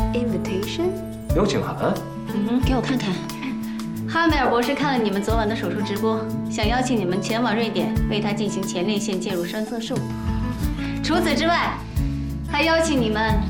Invitation？ 邀请函？ 给我看看。 哈梅尔博士看了你们昨晚的手术直播，想邀请你们前往瑞典为他进行前列腺介入栓塞术。除此之外，还邀请你们